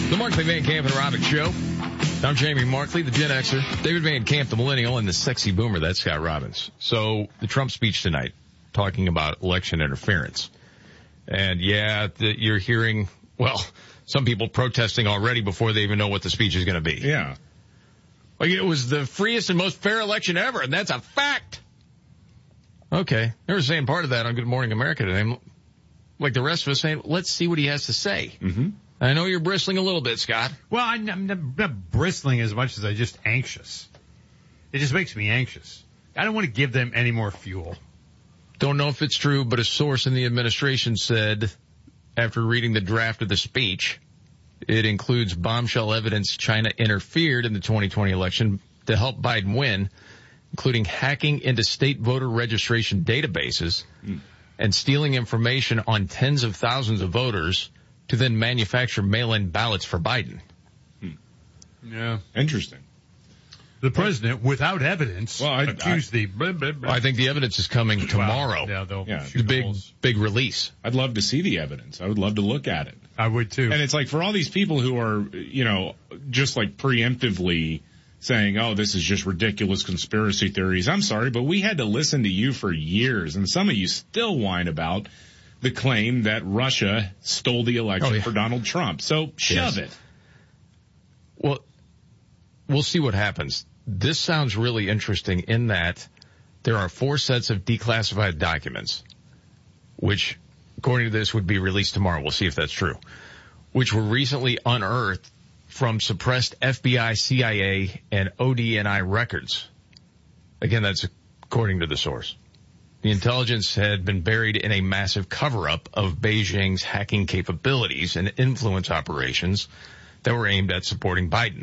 The Markley Van Camp and Robbins Show. I'm Jamie Markley, the Gen Xer. David Van Camp, the Millennial, and the Sexy Boomer. That's Scott Robbins. So the Trump speech tonight, talking about election interference. And you're hearing, well, some people protesting already before they even know what the speech is going to be. Yeah. Like it was the freest and most fair election ever, and that's a fact. Okay. They were saying part of that on Good Morning America today. Like the rest of us saying, let's see what he has to say. Mm-hmm. I know you're bristling a little bit, Scott. Well, I'm not bristling as much as I'm just anxious. It just makes me anxious. I don't want to give them any more fuel. Don't know if it's true, but a source in the administration said, after reading the draft of the speech, it includes bombshell evidence China interfered in the 2020 election to help Biden win, including hacking into state voter registration databases and stealing information on tens of thousands of voters to then manufacture mail-in ballots for Biden. Yeah. Interesting. The president, without evidence, accused the... I think the evidence is coming tomorrow. Well, The big release. I'd love to see the evidence. I would love to look at it. I would too. And it's like for all these people who are, just like preemptively saying, oh, this is just ridiculous conspiracy theories. I'm sorry, but we had to listen to you for years, and some of you still whine about the claim that Russia stole the election for Donald Trump. So shove it. Well, we'll see what happens. This sounds really interesting in that there are 4 sets of declassified documents, which, according to this, would be released tomorrow. We'll see if that's true, which were recently unearthed from suppressed FBI, CIA, and ODNI records. Again, that's according to the source. The intelligence had been buried in a massive cover-up of Beijing's hacking capabilities and influence operations that were aimed at supporting Biden.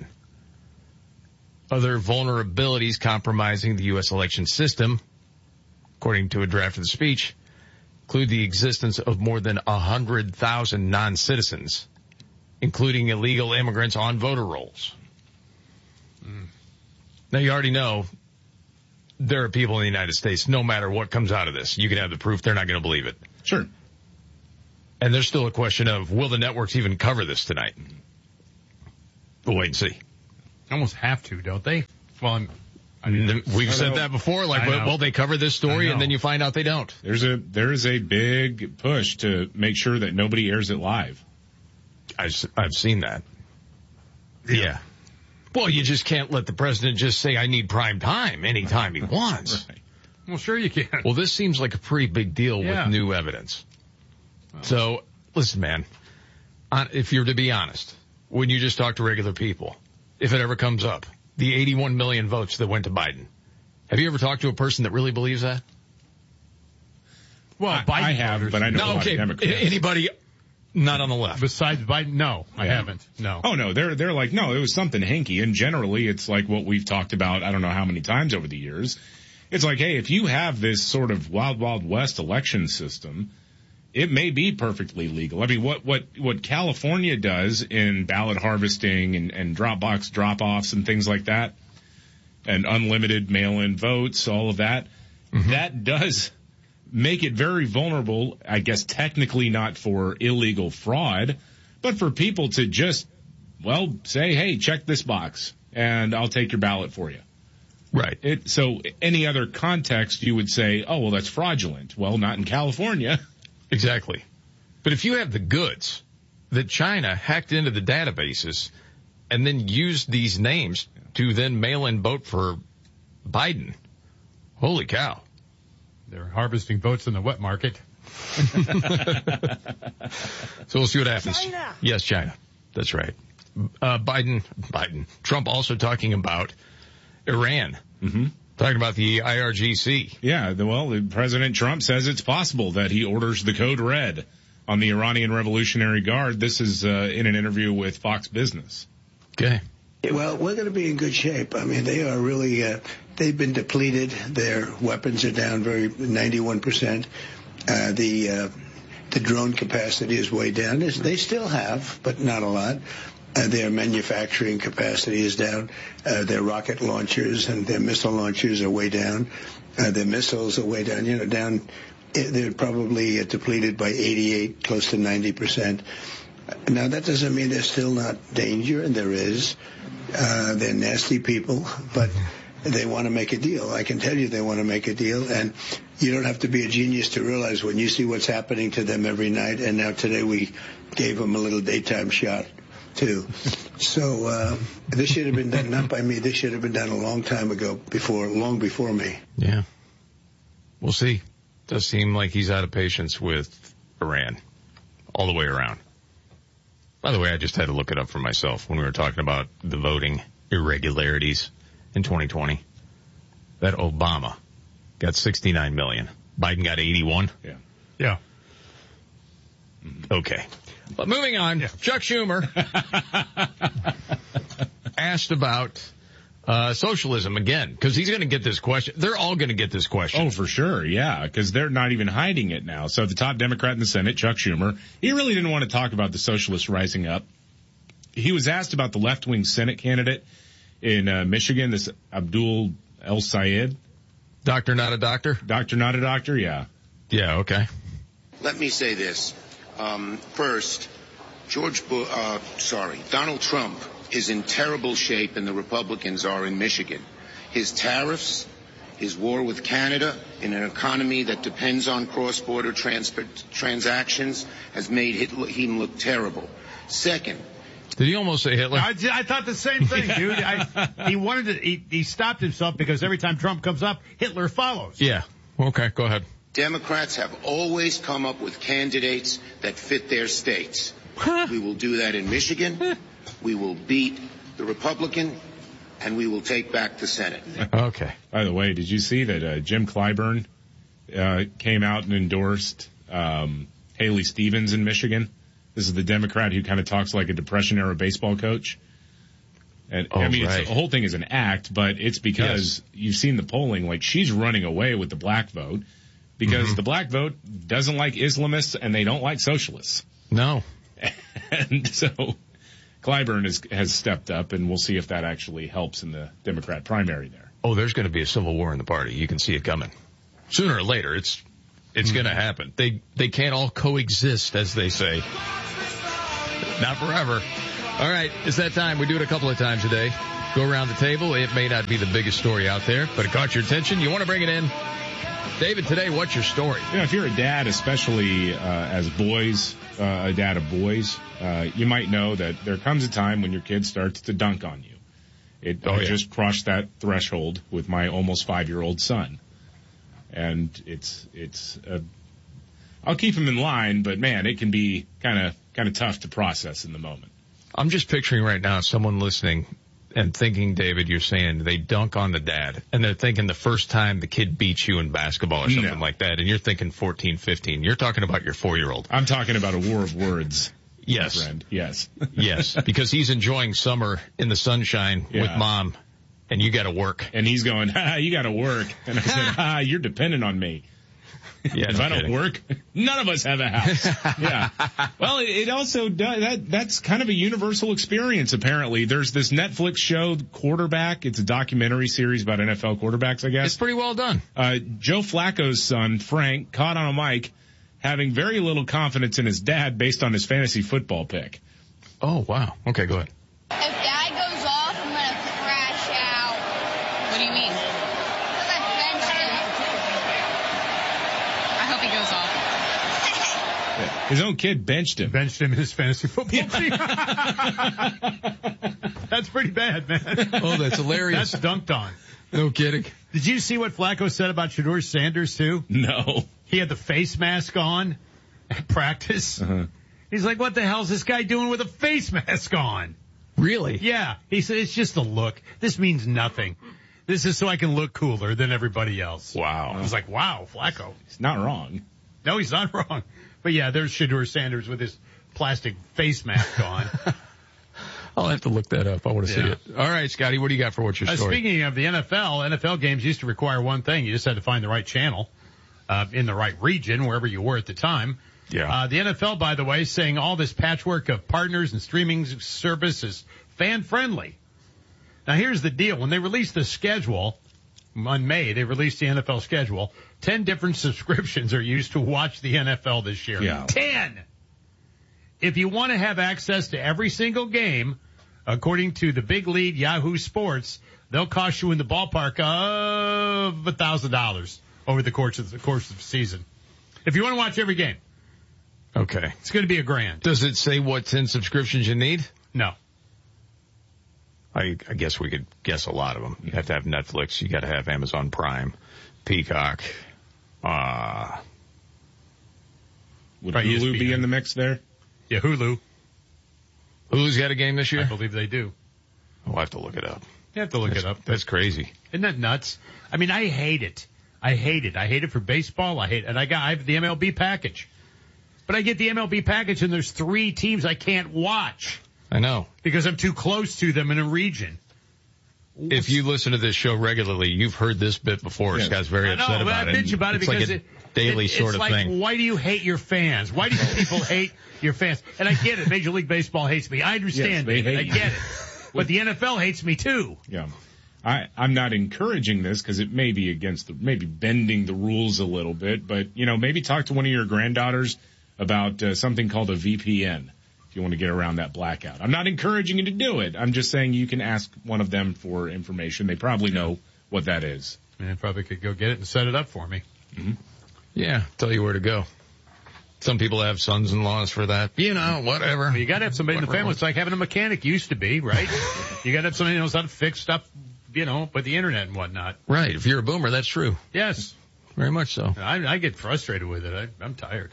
Other vulnerabilities compromising the U.S. election system, according to a draft of the speech, include the existence of more than 100,000 non-citizens, including illegal immigrants on voter rolls. Now, you already know there are people in the United States, no matter what comes out of this, you can have the proof, they're not going to believe it. Sure. And there's still a question of, will the networks even cover this tonight? We'll wait and see. Almost have to, don't they? Well, we've said that before, well, they cover this story, and then you find out they don't. There is a big push to make sure that nobody airs it live. I've seen that. Yeah. Well, you just can't let the president just say, I need prime time anytime he wants. Right. Well, sure you can. Well, this seems like a pretty big deal with new evidence. So, listen, man, if you're to be honest, when you just talk to regular people, if it ever comes up, the 81 million votes that went to Biden, have you ever talked to a person that really believes that? Well, I have, but I know a lot of Democrats. Anybody not on the left? Besides Biden? No, I haven't. No. Oh, no, they're like, no, it was something hinky. And generally, it's like what we've talked about, I don't know how many times over the years. It's like, hey, if you have this sort of wild, wild west election system, it may be perfectly legal. I mean, what California does in ballot harvesting and Dropbox drop-offs and things like that, and unlimited mail-in votes, all of that, that does make it very vulnerable, I guess technically not for illegal fraud, but for people to just, say, hey, check this box, and I'll take your ballot for you. Right. So any other context, you would say, oh, well, that's fraudulent. Well, not in California. Exactly. But if you have the goods that China hacked into the databases and then used these names to then mail in vote for Biden, holy cow. They're harvesting votes in the wet market. So we'll see what happens. China. Yes, China. That's right. Biden. Trump also talking about Iran. Talking about the IRGC. Yeah, President Trump says it's possible that he orders the code red on the Iranian Revolutionary Guard. This is in an interview with Fox Business. Okay. Well, we're going to be in good shape. I mean, they are really, they've been depleted. Their weapons are down 91%. The drone capacity is way down. They still have, but not a lot. Their manufacturing capacity is down. Their rocket launchers and their missile launchers are way down. Their missiles are way down. They're probably depleted by 88, close to 90%. Now, that doesn't mean there's still not danger, and there is. They're nasty people, but they want to make a deal. I can tell you they want to make a deal, and you don't have to be a genius to realize when you see what's happening to them every night, and now today we gave them a little daytime shot, too. So this should have been done, not by me, this should have been done a long time ago, long before me. Yeah. We'll see. Does seem like he's out of patience with Iran all the way around. By the way, I just had to look it up for myself when we were talking about the voting irregularities in 2020. That Obama got 69 million. Biden got 81. Yeah. Okay. But moving on, Chuck Schumer asked about socialism again, because he's going to get this question. They're all going to get this question. Oh, for sure, yeah, because they're not even hiding it now. So the top Democrat in the Senate, Chuck Schumer, he really didn't want to talk about the socialists rising up. He was asked about the left-wing Senate candidate in Michigan, this Abdul El Sayed. Doctor, not a doctor? Doctor, not a doctor, yeah. Yeah, okay. Let me say this. First, Donald Trump is in terrible shape, and the Republicans are in Michigan. His tariffs, his war with Canada in an economy that depends on cross-border transactions has made him look terrible. Second, did he almost say Hitler? I thought the same thing, dude. He stopped himself because every time Trump comes up, Hitler follows. Yeah. Okay, go ahead. Democrats have always come up with candidates that fit their states. We will do that in Michigan. We will beat the Republican, and we will take back the Senate. Okay. By the way, did you see that Jim Clyburn came out and endorsed Haley Stevens in Michigan? This is the Democrat who kind of talks like a Depression-era baseball coach. And I mean, the whole thing is an act, but it's because you've seen the polling. Like, she's running away with the black vote because the black vote doesn't like Islamists and they don't like socialists. No. And so Clyburn has stepped up, and we'll see if that actually helps in the Democrat primary there. Oh, there's going to be a civil war in the party. You can see it coming. Sooner or later, it's going to happen. They can't all coexist, as they say. Not forever. All right, it's that time. We do it a couple of times a day. Go around the table. It may not be the biggest story out there, but it caught your attention. You want to bring it in. David, today, what's your story? You know, if you're a dad, especially as boys, a dad of boys, you might know that there comes a time when your kid starts to dunk on you. I just crossed that threshold with my almost 5-year-old son. And I'll keep him in line, but man, it can be kind of tough to process in the moment. I'm just picturing right now someone listening and thinking, David, you're saying they dunk on the dad, and they're thinking the first time the kid beats you in basketball or something like that, and you're thinking 14, 15. You're talking about your 4-year-old. I'm talking about a war of words. Yes. My friend. Yes. Yes, because he's enjoying summer in the sunshine with mom, and you got to work. And he's going, you got to work. And I said, you're dependent on me. Yeah, if I don't work, none of us have a house. Yeah. Well, it also does. That's kind of a universal experience, apparently. There's this Netflix show, Quarterback. It's a documentary series about NFL quarterbacks, I guess. It's pretty well done. Joe Flacco's son, Frank, caught on a mic having very little confidence in his dad based on his fantasy football pick. Oh, wow. Okay, go ahead. If Dad goes off, I'm going to crash out. What do you mean? Because I benched him. I hope he goes off. Yeah. His own kid benched him. Benched him in his fantasy football team. That's pretty bad, man. Oh, that's hilarious. That's dunked on. No kidding. Did you see what Flacco said about Shedeur Sanders, too? No. He had the face mask on at practice. He's like, what the hell's this guy doing with a face mask on? Really? Yeah. He said, it's just a look. This means nothing. This is so I can look cooler than everybody else. Wow. I was like, wow, Flacco. He's not wrong. No, he's not wrong. But yeah, there's Shedeur Sanders with his plastic face mask on. I'll have to look that up. I want to see it. All right, Scotty, what do you got for what's your story? Speaking of the NFL games used to require one thing. You just had to find the right channel, in the right region, wherever you were at the time. Yeah. The NFL, by the way, saying all this patchwork of partners and streaming service is fan-friendly. Now, here's the deal. When they released the schedule, on May, they released the NFL schedule. 10 different subscriptions are used to watch the NFL this year. Yeah. 10! if you want to have access to every single game, according to the big lead Yahoo Sports, they'll cost you in the ballpark of $1,000 over the course of the season. If you want to watch every game. Okay. It's going to be $1,000. Does it say what 10 subscriptions you need? No. I guess we could guess a lot of them. You have to have Netflix. You got to have Amazon Prime, Peacock. Would Right, Hulu ESPN. be in the mix there? Yeah, Hulu. Hulu's got a game this year? I believe they do. I'll have to look it up. You have to look it up. That's crazy. Isn't that nuts? I mean, I hate it. I hate it for baseball. I have the MLB package. But I get the MLB package and there's 3 teams I can't watch I know. because I'm too close to them in a region. If you listen to this show regularly, you've heard this bit before. Yeah. Scott's very upset about I it. bitch about it It's because like a daily sort it's of like, thing. why do you hate your fans? Why do people hate your fans? And I get it. Major League Baseball hates me. I understand. Yes, they David. hate I get it. But the NFL hates me too. Yeah. I'm not encouraging this because it may be maybe bending the rules a little bit, but, maybe talk to one of your granddaughters about something called a VPN if you want to get around that blackout. I'm not encouraging you to do it. I'm just saying you can ask one of them for information. They probably know what that is. Man, probably could go get it and set it up for me. Mm-hmm. Yeah, tell you where to go. Some people have sons-in-laws for that. Whatever. Well, you got to have somebody in the family. It's like having a mechanic used to be, right? You got to have somebody who knows how to fix stuff, with the internet and whatnot. Right. If you're a boomer, that's true. Yes. Very much so. I get frustrated with it. I'm tired.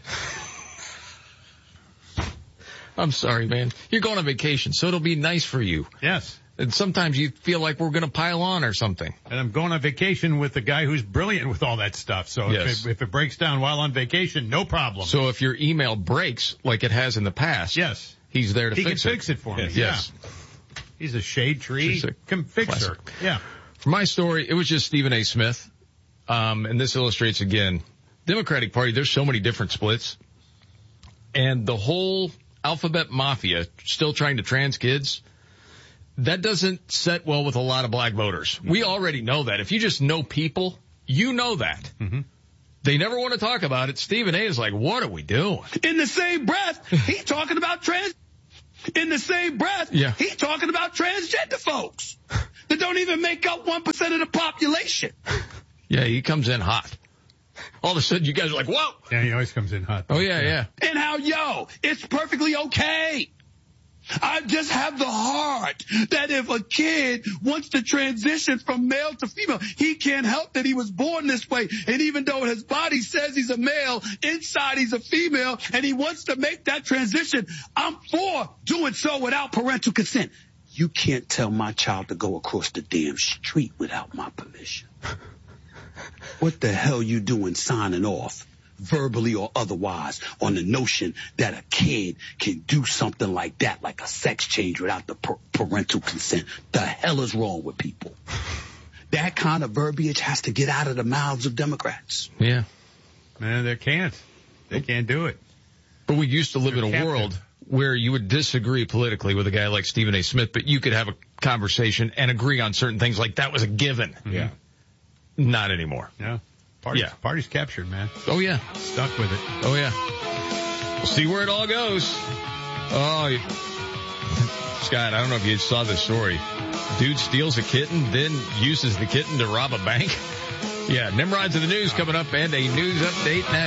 I'm sorry, man. You're going on vacation, so it'll be nice for you. Yes. And sometimes you feel like we're going to pile on or something. And I'm going on vacation with a guy who's brilliant with all that stuff. So Yes. if it breaks down while on vacation, no problem. So if your email breaks like it has in the past, yes, he's there to he fix can it. fix it for me. Yes. Yeah. He's a shade tree Just a fixer. classic. Yeah. For my story, it was just Stephen A. Smith. And this illustrates again, Democratic Party, there's so many different splits. And the whole alphabet mafia still trying to trans kids, that doesn't set well with a lot of black voters. We already know that. If you just know people, you know that. Mm-hmm. They never want to talk about it. Stephen A. is like, what are we doing? In the same breath, he talking about In the same breath, he talking about transgender folks that don't even make up 1% of the population. Yeah, he comes in hot. All of a sudden, you guys are like, whoa. Yeah, he always comes in hot. Oh, yeah. And how, it's perfectly okay. I just have the heart that if a kid wants to transition from male to female, he can't help that he was born this way. And even though his body says he's a male, inside he's a female, and he wants to make that transition, I'm for doing so without parental consent. You can't tell my child to go across the damn street without my permission. What the hell you doing signing off, verbally or otherwise, on the notion that a kid can do something like that, like a sex change without the parental consent? The hell is wrong with people? That kind of verbiage has to get out of the mouths of Democrats. Yeah. Man, they can't. They can't do it. But we used to live in a world where you would disagree politically with a guy like Stephen A. Smith, but you could have a conversation and agree on certain things like that was a given. Mm-hmm. Yeah. Not anymore. Yeah. Party's captured, man. Oh, yeah. Stuck with it. Oh, yeah. We'll see where it all goes. Oh, Scott, I don't know if you saw this story. Dude steals a kitten, then uses the kitten to rob a bank. Yeah, Nimrod's in the news coming up and a news update next.